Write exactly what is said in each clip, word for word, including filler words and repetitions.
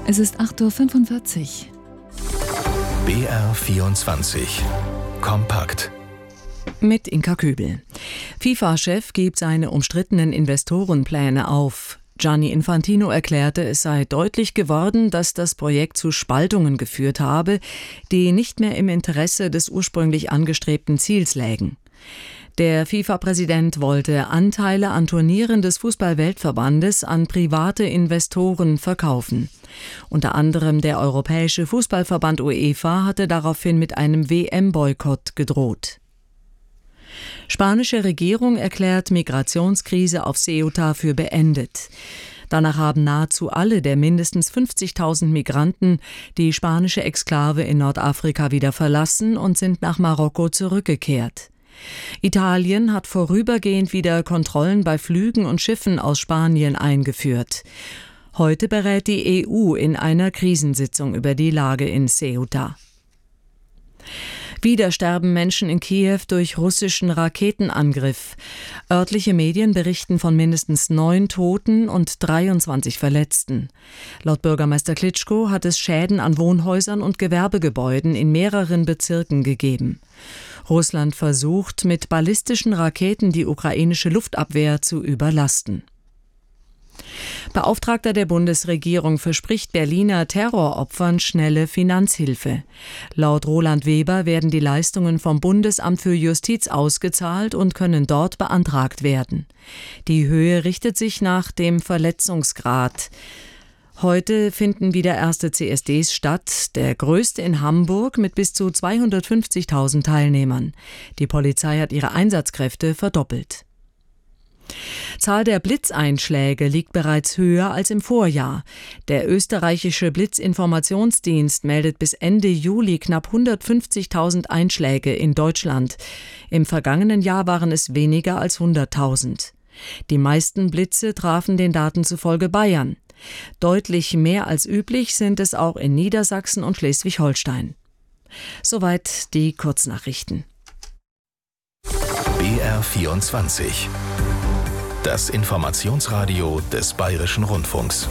Es ist acht Uhr fünfundvierzig. B R vierundzwanzig. Kompakt. Mit Inka Kübel. FIFA-Chef gibt seine umstrittenen Investorenpläne auf. Gianni Infantino erklärte, es sei deutlich geworden, dass das Projekt zu Spaltungen geführt habe, die nicht mehr im Interesse des ursprünglich angestrebten Ziels lägen. Der FIFA-Präsident wollte Anteile an Turnieren des Fußball-Weltverbandes an private Investoren verkaufen. Unter anderem der Europäische Fußballverband UEFA hatte daraufhin mit einem W M-Boykott gedroht. Spanische Regierung erklärt Migrationskrise auf Ceuta für beendet. Danach haben nahezu alle der mindestens fünfzigtausend Migranten die spanische Exklave in Nordafrika wieder verlassen und sind nach Marokko zurückgekehrt. Italien hat vorübergehend wieder Kontrollen bei Flügen und Schiffen aus Spanien eingeführt. Heute berät die E U in einer Krisensitzung über die Lage in Ceuta. Wieder sterben Menschen in Kiew durch russischen Raketenangriff. Örtliche Medien berichten von mindestens neun Toten und dreiundzwanzig Verletzten. Laut Bürgermeister Klitschko hat es Schäden an Wohnhäusern und Gewerbegebäuden in mehreren Bezirken gegeben. Russland versucht, mit ballistischen Raketen die ukrainische Luftabwehr zu überlasten. Beauftragter der Bundesregierung verspricht Berliner Terroropfern schnelle Finanzhilfe. Laut Roland Weber werden die Leistungen vom Bundesamt für Justiz ausgezahlt und können dort beantragt werden. Die Höhe richtet sich nach dem Verletzungsgrad. Heute finden wieder erste C S Ds statt, der größte in Hamburg mit bis zu zweihundertfünfzigtausend Teilnehmern. Die Polizei hat ihre Einsatzkräfte verdoppelt. Zahl der Blitzeinschläge liegt bereits höher als im Vorjahr. Der österreichische Blitzinformationsdienst meldet bis Ende Juli knapp hundertfünfzigtausend Einschläge in Deutschland. Im vergangenen Jahr waren es weniger als hunderttausend. Die meisten Blitze trafen den Daten zufolge Bayern. Deutlich mehr als üblich sind es auch in Niedersachsen und Schleswig-Holstein. Soweit die Kurznachrichten. B R vierundzwanzig. Das Informationsradio des Bayerischen Rundfunks.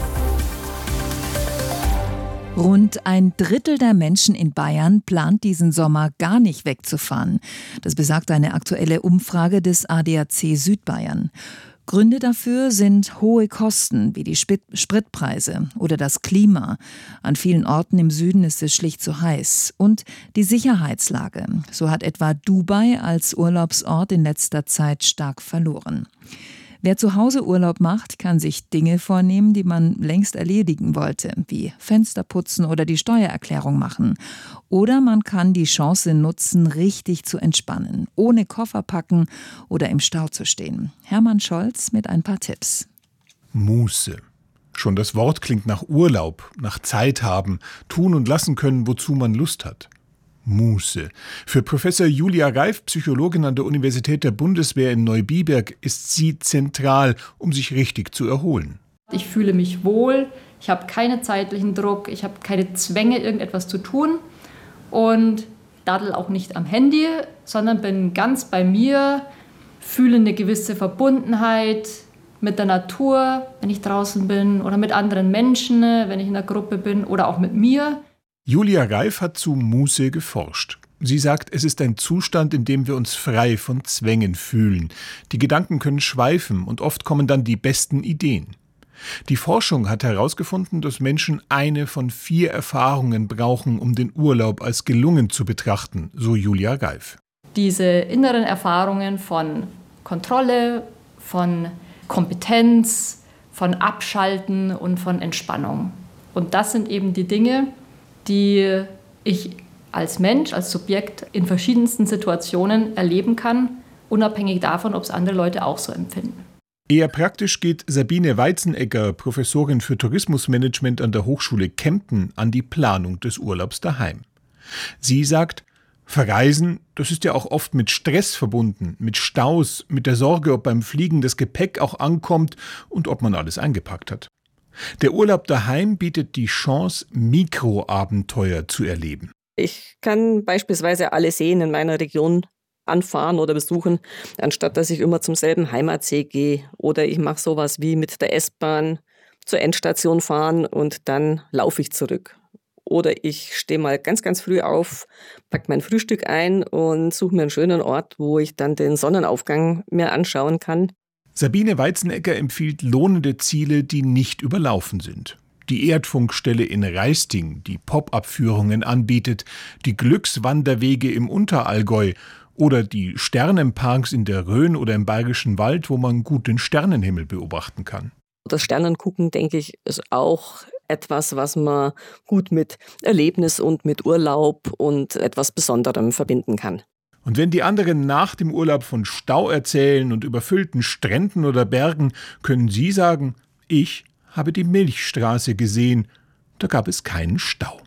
Rund ein Drittel der Menschen in Bayern plant diesen Sommer gar nicht wegzufahren. Das besagt eine aktuelle Umfrage des A D A C Südbayern. Gründe dafür sind hohe Kosten wie die Spritpreise oder das Klima. An vielen Orten im Süden ist es schlicht zu heiß. Und die Sicherheitslage. So hat etwa Dubai als Urlaubsort in letzter Zeit stark verloren. Wer zu Hause Urlaub macht, kann sich Dinge vornehmen, die man längst erledigen wollte, wie Fenster putzen oder die Steuererklärung machen. Oder man kann die Chance nutzen, richtig zu entspannen, ohne Koffer packen oder im Stau zu stehen. Hermann Scholz mit ein paar Tipps. Muße. Schon das Wort klingt nach Urlaub, nach Zeit haben, tun und lassen können, wozu man Lust hat. Muße. Für Professor Julia Reif, Psychologin an der Universität der Bundeswehr in Neubiberg, ist sie zentral, um sich richtig zu erholen. Ich fühle mich wohl, ich habe keinen zeitlichen Druck, ich habe keine Zwänge, irgendetwas zu tun und daddel auch nicht am Handy, sondern bin ganz bei mir, fühle eine gewisse Verbundenheit mit der Natur, wenn ich draußen bin, oder mit anderen Menschen, wenn ich in einer Gruppe bin, oder auch mit mir. Julia Reif hat zu Muße geforscht. Sie sagt, es ist ein Zustand, in dem wir uns frei von Zwängen fühlen. Die Gedanken können schweifen und oft kommen dann die besten Ideen. Die Forschung hat herausgefunden, dass Menschen eine von vier Erfahrungen brauchen, um den Urlaub als gelungen zu betrachten, so Julia Reif. Diese inneren Erfahrungen von Kontrolle, von Kompetenz, von Abschalten und von Entspannung. Und das sind eben die Dinge, die ich als Mensch, als Subjekt in verschiedensten Situationen erleben kann, unabhängig davon, ob es andere Leute auch so empfinden. Eher praktisch geht Sabine Weizenegger, Professorin für Tourismusmanagement an der Hochschule Kempten, an die Planung des Urlaubs daheim. Sie sagt, Verreisen, das ist ja auch oft mit Stress verbunden, mit Staus, mit der Sorge, ob beim Fliegen das Gepäck auch ankommt und ob man alles eingepackt hat. Der Urlaub daheim bietet die Chance, Mikroabenteuer zu erleben. Ich kann beispielsweise alle Seen in meiner Region anfahren oder besuchen, anstatt dass ich immer zum selben Heimatsee gehe. Oder ich mache sowas wie mit der S-Bahn zur Endstation fahren und dann laufe ich zurück. Oder ich stehe mal ganz, ganz früh auf, packe mein Frühstück ein und suche mir einen schönen Ort, wo ich dann den Sonnenaufgang mir anschauen kann. Sabine Weizenegger empfiehlt lohnende Ziele, die nicht überlaufen sind. Die Erdfunkstelle in Raisting, die Pop-up-Führungen anbietet, die Glückswanderwege im Unterallgäu oder die Sternenparks in der Rhön oder im Bayerischen Wald, wo man gut den Sternenhimmel beobachten kann. Das Sternengucken, denke ich, ist auch etwas, was man gut mit Erlebnis und mit Urlaub und etwas Besonderem verbinden kann. Und wenn die anderen nach dem Urlaub von Stau erzählen und überfüllten Stränden oder Bergen, können Sie sagen, ich habe die Milchstraße gesehen, da gab es keinen Stau.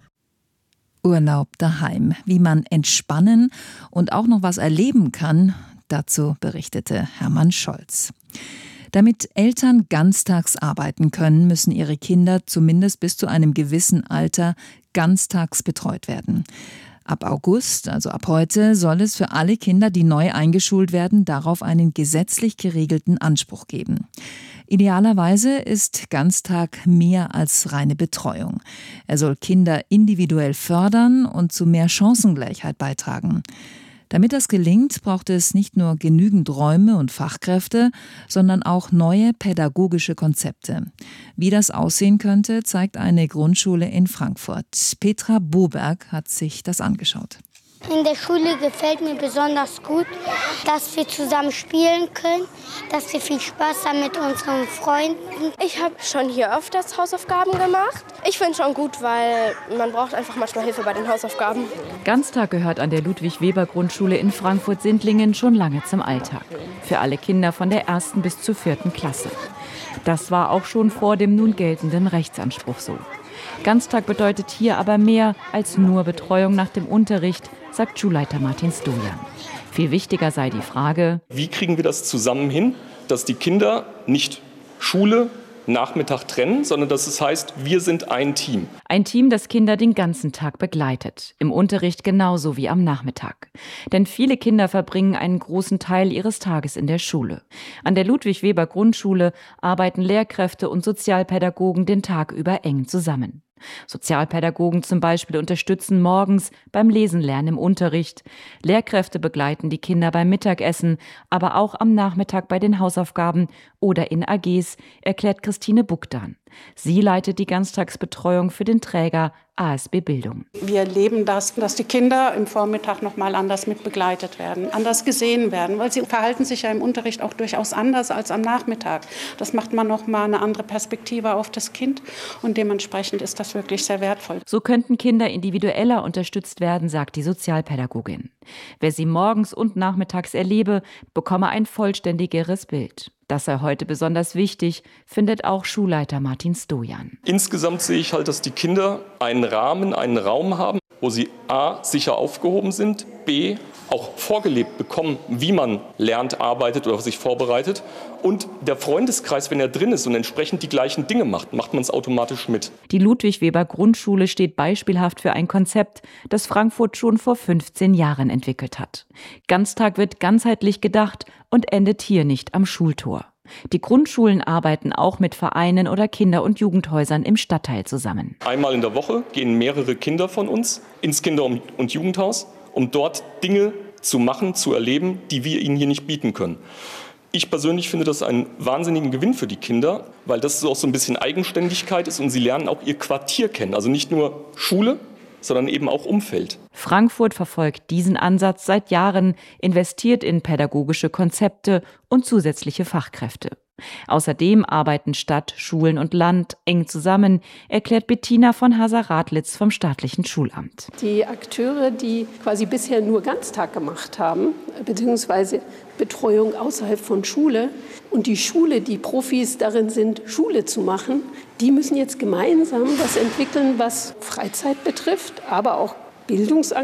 Urlaub daheim, wie man entspannen und auch noch was erleben kann, dazu berichtete Hermann Scholz. Damit Eltern ganztags arbeiten können, müssen ihre Kinder zumindest bis zu einem gewissen Alter ganztags betreut werden. Ab August, also ab heute, soll es für alle Kinder, die neu eingeschult werden, darauf einen gesetzlich geregelten Anspruch geben. Idealerweise ist Ganztag mehr als reine Betreuung. Er soll Kinder individuell fördern und zu mehr Chancengleichheit beitragen. Damit das gelingt, braucht es nicht nur genügend Räume und Fachkräfte, sondern auch neue pädagogische Konzepte. Wie das aussehen könnte, zeigt eine Grundschule in Frankfurt. Petra Boberg hat sich das angeschaut. In der Schule gefällt mir besonders gut, dass wir zusammen spielen können, dass wir viel Spaß haben mit unseren Freunden. Ich habe schon hier öfters Hausaufgaben gemacht. Ich finde es schon gut, weil man braucht einfach manchmal Hilfe bei den Hausaufgaben. Ganztag gehört an der Ludwig-Weber-Grundschule in Frankfurt-Sindlingen schon lange zum Alltag. Für alle Kinder von der ersten bis zur vierten Klasse. Das war auch schon vor dem nun geltenden Rechtsanspruch so. Ganztag bedeutet hier aber mehr als nur Betreuung nach dem Unterricht, sagt Schulleiter Martin Stojan. Viel wichtiger sei die Frage: Wie kriegen wir das zusammen hin, dass die Kinder nicht Schule, Nachmittag trennen, sondern dass es heißt, wir sind ein Team. Ein Team, das Kinder den ganzen Tag begleitet. Im Unterricht genauso wie am Nachmittag. Denn viele Kinder verbringen einen großen Teil ihres Tages in der Schule. An der Ludwig-Weber-Grundschule arbeiten Lehrkräfte und Sozialpädagogen den Tag über eng zusammen. Sozialpädagogen zum Beispiel unterstützen morgens beim Lesenlernen im Unterricht. Lehrkräfte begleiten die Kinder beim Mittagessen, aber auch am Nachmittag bei den Hausaufgaben oder in A Gs, erklärt Christine Bugdan. Sie leitet die Ganztagsbetreuung für den Träger A S B Bildung. Wir erleben das, dass die Kinder im Vormittag noch mal anders mit begleitet werden, anders gesehen werden, weil sie verhalten sich ja im Unterricht auch durchaus anders als am Nachmittag. Das macht man noch mal eine andere Perspektive auf das Kind und dementsprechend ist das wirklich sehr wertvoll. So könnten Kinder individueller unterstützt werden, sagt die Sozialpädagogin. Wer sie morgens und nachmittags erlebe, bekomme ein vollständigeres Bild. Das sei heute besonders wichtig, findet auch Schulleiter Martin Stojan. Insgesamt sehe ich halt, dass die Kinder einen Rahmen, einen Raum haben, wo sie a. sicher aufgehoben sind, b. auch vorgelebt bekommen, wie man lernt, arbeitet oder sich vorbereitet. Und der Freundeskreis, wenn er drin ist und entsprechend die gleichen Dinge macht, macht man es automatisch mit. Die Ludwig-Weber-Grundschule steht beispielhaft für ein Konzept, das Frankfurt schon vor fünfzehn Jahren entwickelt hat. Ganztag wird ganzheitlich gedacht und endet hier nicht am Schultor. Die Grundschulen arbeiten auch mit Vereinen oder Kinder- und Jugendhäusern im Stadtteil zusammen. Einmal in der Woche gehen mehrere Kinder von uns ins Kinder- und Jugendhaus, um dort Dinge zu machen, zu erleben, die wir ihnen hier nicht bieten können. Ich persönlich finde das einen wahnsinnigen Gewinn für die Kinder, weil das auch so ein bisschen Eigenständigkeit ist und sie lernen auch ihr Quartier kennen. Also nicht nur Schule, sondern eben auch Umfeld. Frankfurt verfolgt diesen Ansatz seit Jahren, investiert in pädagogische Konzepte und zusätzliche Fachkräfte. Außerdem arbeiten Stadt, Schulen und Land eng zusammen, erklärt Bettina von Haser-Radlitz vom staatlichen Schulamt. Die Akteure, die quasi bisher nur Ganztag gemacht haben, beziehungsweise Betreuung außerhalb von Schule, und die Schule, die Profis darin sind, Schule zu machen, die müssen jetzt gemeinsam was entwickeln, was Freizeit betrifft, aber auch Bildungsangebote